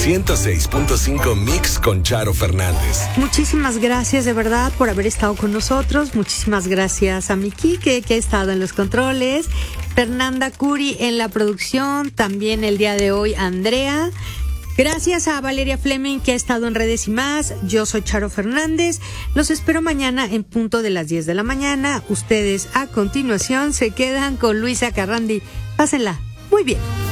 106.5 Mix con Charo Fernández. Muchísimas gracias de verdad por haber estado con nosotros. Muchísimas gracias a mi Quique, que ha estado en los controles, Fernanda Curi en la producción, también el día de hoy Andrea. Gracias a Valeria Fleming, que ha estado en Redes y Más. Yo soy Charo Fernández. Los espero mañana en punto de las 10 de la mañana. Ustedes a continuación se quedan con Luisa Carrandi. Pásenla muy bien.